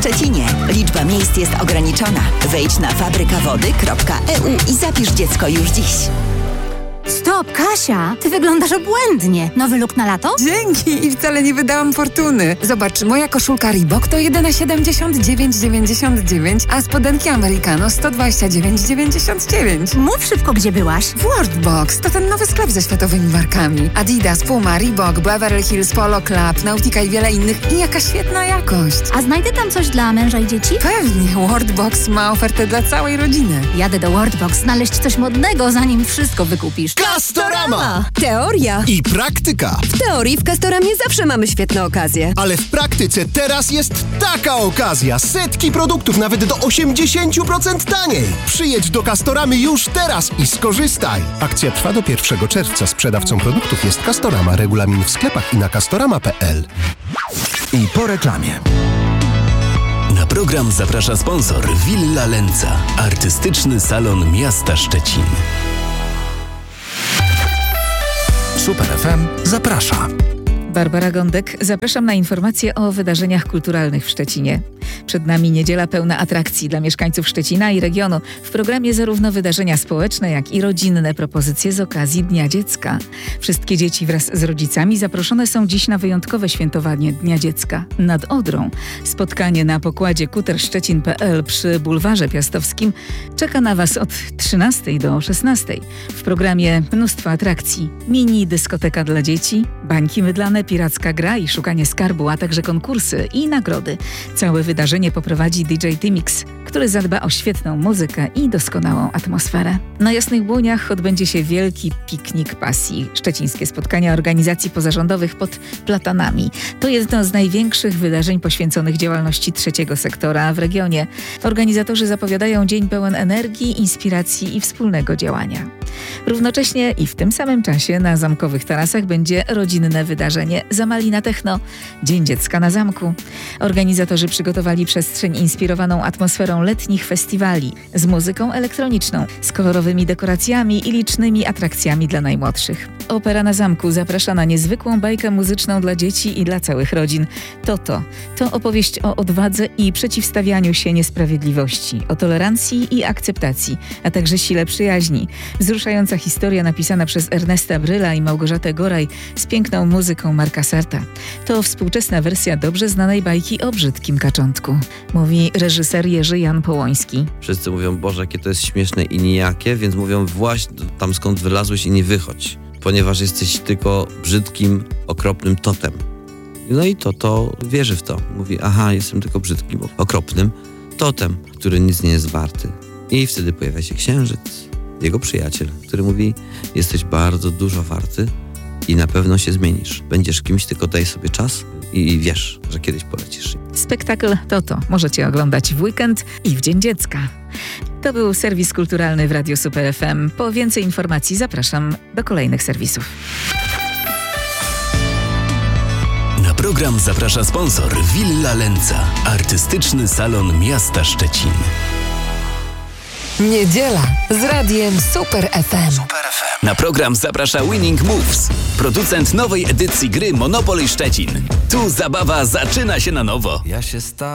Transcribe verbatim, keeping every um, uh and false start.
Szczecinie. Liczba miejsc jest ograniczona. Wejdź na fabrykawody kropka e u i zapisz dziecko już dziś. Stop, Kasia! Ty wyglądasz obłędnie. Nowy look na lato? Dzięki i wcale nie wydałam fortuny. Zobacz, moja koszulka Reebok to jedyne siedemdziesiąt dziewięć dziewięćdziesiąt dziewięć, a spodenki Americano sto dwadzieścia dziewięć dziewięćdziesiąt dziewięć. Mów szybko, gdzie byłaś. W Worldbox to ten nowy sklep ze światowymi markami. Adidas, Puma, Reebok, Beverly Hills, Polo Club, Nautica i wiele innych i jaka świetna jakość. A znajdę tam coś dla męża i dzieci? Pewnie, Worldbox ma ofertę dla całej rodziny. Jadę do Worldbox znaleźć coś modnego, zanim wszystko wykupisz. Castorama! Teoria I praktyka. W teorii w Castoramie zawsze mamy świetne okazje. Ale w praktyce teraz jest taka okazja. Setki produktów nawet do osiemdziesiąt procent taniej. Przyjedź do Castoramy już teraz i skorzystaj. Akcja trwa do pierwszego czerwca. Sprzedawcą produktów jest Castorama. Regulamin w sklepach i na castorama kropka p l. I po reklamie. Na program zaprasza sponsor Villa Lenca, artystyczny salon miasta Szczecin. Super F M zaprasza. Barbara Gądek, zapraszam na informacje o wydarzeniach kulturalnych w Szczecinie. Przed nami niedziela pełna atrakcji dla mieszkańców Szczecina i regionu. W programie zarówno wydarzenia społeczne, jak i rodzinne propozycje z okazji Dnia Dziecka. Wszystkie dzieci wraz z rodzicami zaproszone są dziś na wyjątkowe świętowanie Dnia Dziecka nad Odrą. Spotkanie na pokładzie kuter szczecin kropka p l przy Bulwarze Piastowskim czeka na Was od trzynastej do szesnastej. W programie mnóstwo atrakcji. Mini dyskoteka dla dzieci, bańki mydlane, piracka gra i szukanie skarbu, a także konkursy i nagrody. Całe wydarzenie poprowadzi D J Timix, który zadba o świetną muzykę i doskonałą atmosferę. Na Jasnych Błoniach odbędzie się wielki piknik pasji. Szczecińskie spotkania organizacji pozarządowych pod platanami. To jedno z największych wydarzeń poświęconych działalności trzeciego sektora w regionie. Organizatorzy zapowiadają dzień pełen energii, inspiracji i wspólnego działania. Równocześnie i w tym samym czasie na zamkowych tarasach będzie rodzinne wydarzenie Zamalina Techno – Dzień Dziecka na Zamku. Organizatorzy przygotowali przestrzeń inspirowaną atmosferą letnich festiwali z muzyką elektroniczną, z kolorowymi dekoracjami i licznymi atrakcjami dla najmłodszych. Opera na Zamku zaprasza na niezwykłą bajkę muzyczną dla dzieci i dla całych rodzin. Toto to opowieść o odwadze i przeciwstawianiu się niesprawiedliwości, o tolerancji i akceptacji, a także sile przyjaźni. Wzruszająca historia napisana przez Ernesta Bryla i Małgorzatę Goraj z piękną muzyką Marka Sarta. To współczesna wersja dobrze znanej bajki o brzydkim kaczątku, mówi reżyser Jerzy Jan Połoński. Wszyscy mówią, Boże, jakie to jest śmieszne i nijakie, więc mówią, właź tam skąd wylazłeś i nie wychodź, ponieważ jesteś tylko brzydkim, okropnym totem. No i to, to wierzy w to. Mówi, aha, jestem tylko brzydkim, okropnym totem, który nic nie jest warty. I wtedy pojawia się księżyc, jego przyjaciel, który mówi, jesteś bardzo dużo warty i na pewno się zmienisz. Będziesz kimś, tylko daj sobie czas i wiesz, że kiedyś polecisz. Spektakl Toto możecie oglądać w weekend i w Dzień Dziecka. To był serwis kulturalny w Radiu Super F M. Po więcej informacji zapraszam do kolejnych serwisów. Na program zaprasza sponsor Villa Lenca, artystyczny salon miasta Szczecin. Niedziela z Radiem Super F M. Super F M. Na program zaprasza Winning Moves, producent nowej edycji gry Monopoly Szczecin. Tu zabawa zaczyna się na nowo. Ja się stałem